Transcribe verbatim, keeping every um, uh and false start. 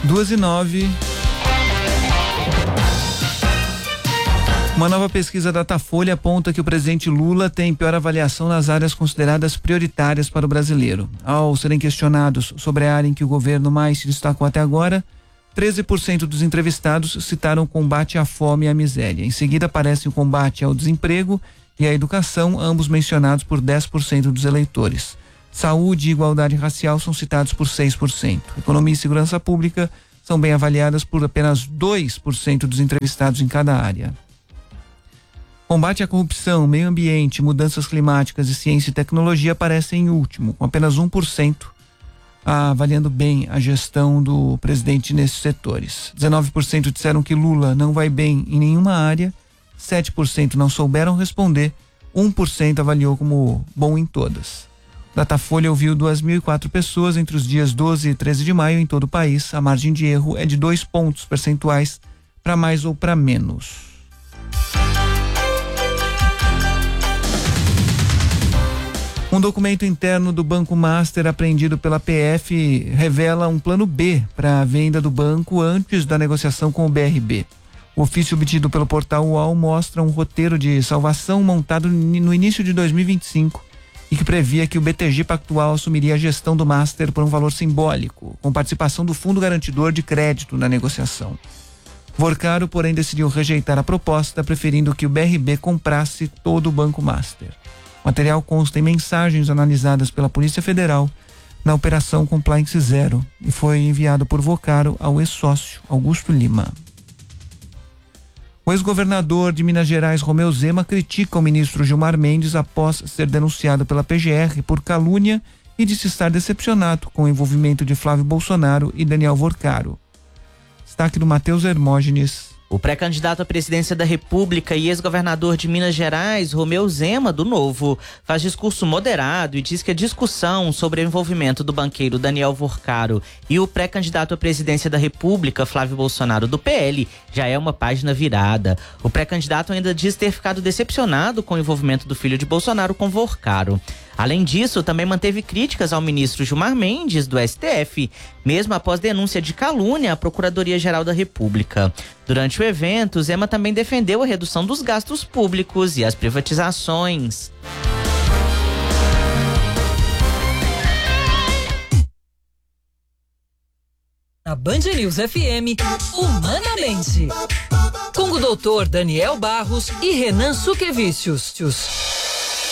Duas e nove. Uma nova pesquisa Datafolha aponta que o presidente Lula tem pior avaliação nas áreas consideradas prioritárias para o brasileiro. Ao serem questionados sobre a área em que o governo mais se destacou até agora, treze por cento dos entrevistados citaram o combate à fome e à miséria. Em seguida aparecem o combate ao desemprego e à educação, ambos mencionados por dez por cento dos eleitores. Saúde e igualdade racial são citados por seis por cento. Economia e segurança pública são bem avaliadas por apenas dois por cento dos entrevistados em cada área. Combate à corrupção, meio ambiente, mudanças climáticas e ciência e tecnologia aparecem em último, com apenas um por cento avaliando bem a gestão do presidente nesses setores. dezenove por cento disseram que Lula não vai bem em nenhuma área, sete por cento não souberam responder, um por cento avaliou como bom em todas. Datafolha ouviu duas mil e quatro pessoas entre os dias doze e treze de maio em todo o país. A margem de erro é de dois pontos percentuais para mais ou para menos. Um documento interno do Banco Master apreendido pela P F revela um plano B para a venda do banco antes da negociação com o B R B. O ofício obtido pelo portal U O L mostra um roteiro de salvação montado no início de dois mil e vinte e cinco e que previa que o B T G Pactual assumiria a gestão do Master por um valor simbólico, com participação do Fundo Garantidor de Crédito na negociação. Vorcaro, porém, decidiu rejeitar a proposta, preferindo que o B R B comprasse todo o Banco Master. O material consta em mensagens analisadas pela Polícia Federal na Operação Compliance Zero e foi enviado por Vorcaro ao ex-sócio Augusto Lima. O ex-governador de Minas Gerais, Romeu Zema, critica o ministro Gilmar Mendes após ser denunciado pela P G R por calúnia e disse estar decepcionado com o envolvimento de Flávio Bolsonaro e Daniel Vorcaro. Destaque do Matheus Hermógenes. O pré-candidato à presidência da República e ex-governador de Minas Gerais, Romeu Zema, do Novo, faz discurso moderado e diz que a discussão sobre o envolvimento do banqueiro Daniel Vorcaro e o pré-candidato à presidência da República, Flávio Bolsonaro, do P L, já é uma página virada. O pré-candidato ainda diz ter ficado decepcionado com o envolvimento do filho de Bolsonaro com Vorcaro. Além disso, também manteve críticas ao ministro Gilmar Mendes, do S T F, mesmo após denúncia de calúnia à Procuradoria-Geral da República. Durante o evento, Zema também defendeu a redução dos gastos públicos e as privatizações. Na Band News F M, Humanamente, com o doutor Daniel Barros e Renan Suquevicius.